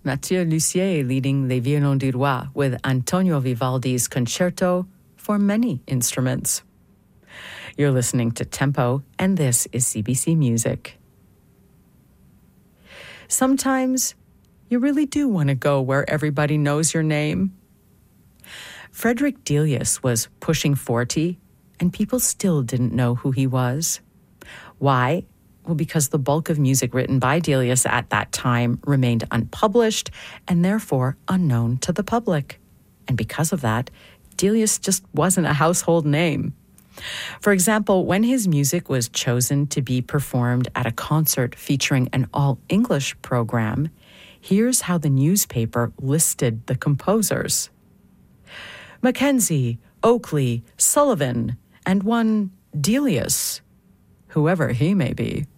Mathieu Lussier leading Les Violons du Roi with Antonio Vivaldi's concerto for many instruments. You're listening to Tempo, and this is CBC Music. Sometimes you really do want to go where everybody knows your name. Frederick Delius was pushing 40, and people still didn't know who he was. Why? Well, because the bulk of music written by Delius at that time remained unpublished and therefore unknown to the public. And because of that, Delius just wasn't a household name. For example, when his music was chosen to be performed at a concert featuring an all-English program, here's how the newspaper listed the composers. Mackenzie, Oakley, Sullivan, and one Delius, whoever he may be.